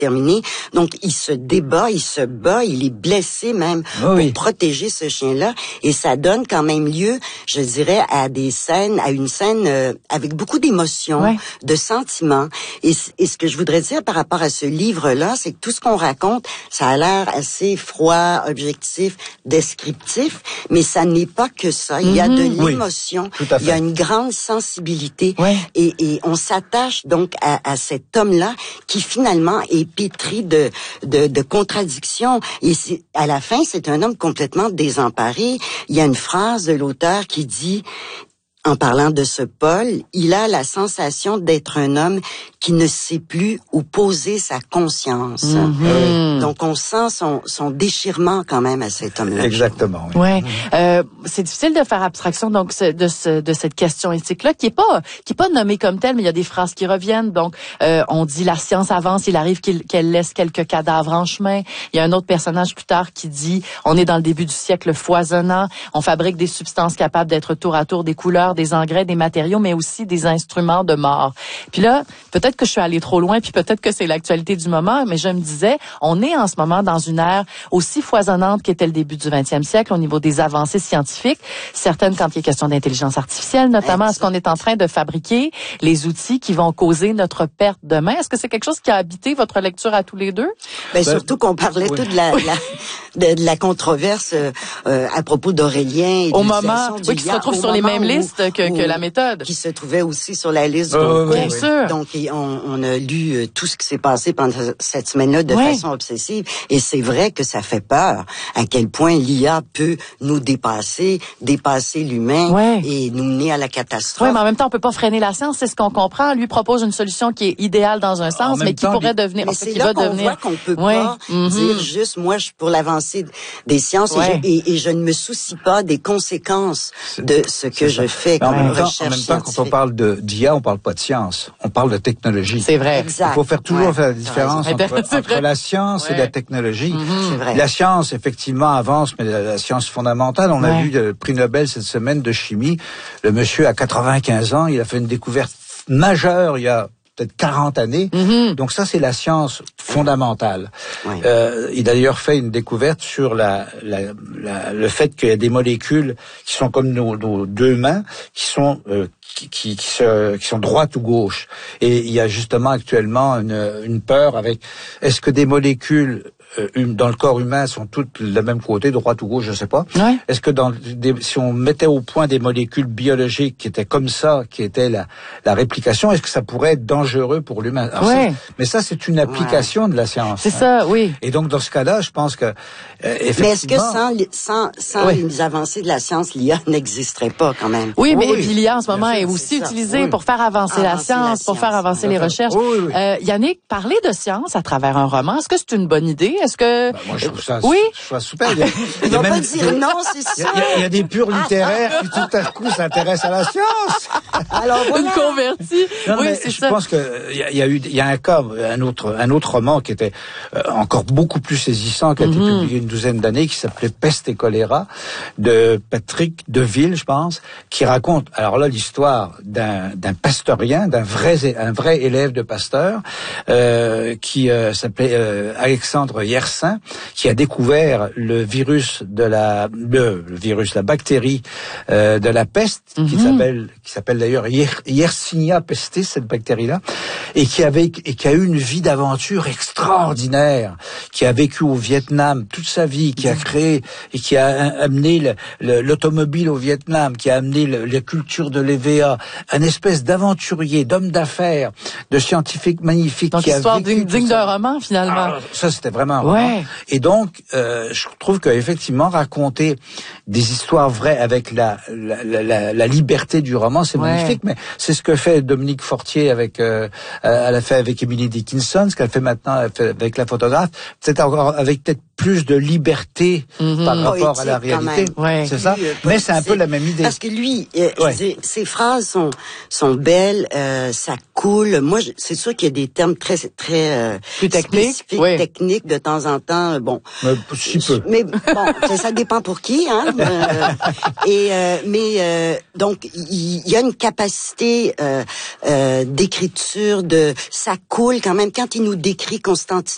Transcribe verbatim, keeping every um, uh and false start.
terminé. Donc, il se débat, il se bat, il est blessé même oh, pour oui. protéger ce chien-là. Et ça donne quand même lieu, je dirais, à des scènes, à une scène euh, avec beaucoup d'émotions, ouais. de sentiments. Et, et ce que je voudrais dire par rapport à ce livre-là, c'est que tout ce qu'on raconte, ça a l'air assez froid, objectif, descriptif, mais ça n'est pas que ça. Il y a de l'émotion, oui, il y a une grande sensibilité. Ouais. Et, et on s'attache donc à, à cet homme-là qui finalement est pétri de, de, de contradictions. Et c'est, à la fin, c'est un homme complètement désemparé. Il y a une phrase de l'auteur qui dit, en parlant de ce Paul, il a la sensation d'être un homme qui ne sait plus où poser sa conscience. Mm-hmm. Donc, on sent son, son déchirement quand même à cet homme-là. Exactement. Oui. Ouais. Euh, c'est difficile de faire abstraction donc de ce, de cette question éthique-là qui est pas qui est pas nommée comme telle, mais il y a des phrases qui reviennent. Donc, euh, on dit la science avance, il arrive qu'il, qu'elle laisse quelques cadavres en chemin. Il y a un autre personnage plus tard qui dit on est dans le début du siècle foisonnant, on fabrique des substances capables d'être tour à tour des couleurs, des engrais, des matériaux, mais aussi des instruments de mort. Puis là, peut-être que je suis allée trop loin, puis peut-être que c'est l'actualité du moment, mais je me disais, on est en ce moment dans une ère aussi foisonnante qu'était le début du vingtième siècle au niveau des avancées scientifiques, certaines quand il est question d'intelligence artificielle, notamment, est-ce qu'on est en train de fabriquer les outils qui vont causer notre perte demain? Est-ce que c'est quelque chose qui a habité votre lecture à tous les deux? Ben, surtout qu'on parlait oui. tout de la, la, de, de la controverse euh, à propos d'Aurélien. Et au moment, oui, qui se retrouve sur les mêmes où, listes que, que la méthode. Qui se trouvait aussi sur la liste. Oh, donc, oui, bien oui. sûr. Donc, on, on a lu euh, tout ce qui s'est passé pendant cette semaine-là de oui. façon obsessive. Et c'est vrai que ça fait peur à quel point l'I A peut nous dépasser, dépasser l'humain oui. et nous mener à la catastrophe. Oui, mais en même temps, on peut pas freiner la science, c'est ce qu'on comprend. Lui propose une solution qui est idéale dans un sens, mais qui temps, pourrait lui... devenir... Mais c'est là qu'on devenir... voit qu'on peut oui. pas mm-hmm. dire juste, moi, je suis pour l'avancée des sciences oui. et, je, et, et je ne me soucie pas des conséquences de ce que je fais comme en même temps, recherche en même temps, quand on parle de d'I A, on parle pas de science, on parle de technologie. C'est vrai. Exact. Il faut faire toujours ouais. faire la différence entre, entre la science ouais. et la technologie. Mm-hmm. C'est vrai. La science, effectivement, avance, mais la, la science fondamentale, on ouais. a vu le prix Nobel cette semaine de chimie. Le monsieur a quatre-vingt-quinze ans, il a fait une découverte majeure il y a peut-être quarante années. Mm-hmm. Donc ça, c'est la science fondamentale. Oui. Euh, il a d'ailleurs fait une découverte sur la, la, la, le fait qu'il y a des molécules qui sont comme nos, nos deux mains, qui sont euh, qui, qui, qui, se, qui sont droite ou gauche. Et il y a justement actuellement une, une peur avec est-ce que des molécules euh, dans le corps humain sont toutes de la même côté, droite ou gauche, je sais pas. Ouais. Est-ce que dans des, si on mettait au point des molécules biologiques qui étaient comme ça, qui étaient la, la réplication, est-ce que ça pourrait être dangereux pour l'humain? Ouais. Mais ça, c'est une application ouais. de la science. C'est hein. ça, oui. Et donc, dans ce cas-là, je pense que euh, effectivement... Mais est-ce que sans, sans, sans oui. les avancées de la science, l'I A n'existerait pas quand même? Oui, mais oui. l'I A en ce moment sûr, est aussi ça. utilisée oui. pour faire avancer, avancer la science, la pour science. faire avancer les recherches. Oui, oui. Euh, Yannick, parler de science à travers un roman, est-ce que c'est une bonne idée? Est-ce que... Ben, moi, je trouve ça, oui? je trouve ça super. Il y a, Ils il y a vont même, pas dire non, c'est ça. Il y, a, il y a des purs littéraires qui tout à coup s'intéressent à la science. Alors voilà. Une convertie. Non, oui, mais c'est je ça. pense que il y a, il y a eu, il y a un cas, un autre, un autre roman qui était euh, encore beaucoup plus saisissant, qui a été Mm-hmm. publié une douzaine d'années, qui s'appelait Peste et choléra, de Patrick Deville, je pense, qui raconte, alors là, l'histoire d'un, d'un pasteurien, d'un vrai, un vrai élève de Pasteur, euh, qui euh, s'appelait euh, Alexandre Yersin, qui a découvert le virus de la, le, le virus, la bactérie euh, de la peste, mm-hmm. qui s'appelle, qui s'appelle d'ailleurs Yer, Yersinia pestis, cette bactérie-là, et qui avait, et qui a eu une vie d'aventure extraordinaire, qui a vécu au Vietnam toute sa vie, qui a créé et qui a amené le, le, l'automobile au Vietnam, qui a amené le, la culture de l'E V A, un espèce d'aventurier, d'homme d'affaires, de scientifique magnifique. Donc qui histoire a vécu digne d'un roman finalement. Ah, ça c'était vraiment un roman. Ouais. Et donc, euh, je trouve qu'effectivement raconter des histoires vraies avec la la, la, la liberté du roman, c'est ouais. magnifique. Mais c'est ce que fait Dominique Fortier avec, euh, elle a fait avec Emily Dickinson, ce qu'elle fait maintenant elle fait avec la photographe, peut-être encore avec peut-être plus de liberté mm-hmm. par rapport poétique, à la réalité. Ouais. C'est ça. Lui, mais c'est un peu la même idée. Parce que lui, euh, ouais. ses, ses phrases sont sont belles, euh, ça coule. Moi, je, c'est sûr qu'il y a des termes très très euh, plus techniques, spécifiques, oui. techniques de temps en temps. Bon, mais, si peu. mais bon, ça, ça dépend pour qui, hein. Euh, et euh, mais euh, donc il y, y a une capacité euh, euh, d'écriture, de ça coule quand même quand il nous décrit Constantine.